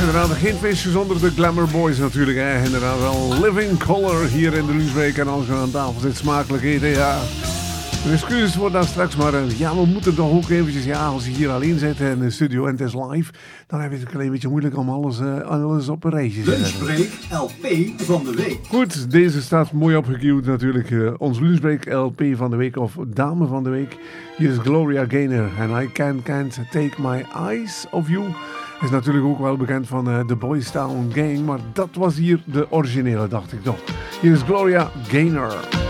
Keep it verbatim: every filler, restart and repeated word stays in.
Inderdaad, geen feestje zonder de Glamour Boys natuurlijk. Hè. Inderdaad, wel living color hier in de lunchbreak. En als je aan tafel zit, smakelijk eten, ja. Excuses voor dat straks, maar uh, ja, we moeten toch ook eventjes, ja, als je hier alleen zit in de studio en het is live, dan heb je het een klein beetje moeilijk om alles, uh, alles op een rijtje te zetten. Lunchbreak L P van de week. Goed, deze staat mooi opgecued natuurlijk. Uh, ons Lunchbreak L P van de week, of Dame van de week. Hier is Gloria Gaynor en I Can't, Can't Take My Eyes Off You. Is natuurlijk ook wel bekend van uh, de Boys Town Gang, maar dat was hier de originele, dacht ik toch. Hier is Gloria Gaynor.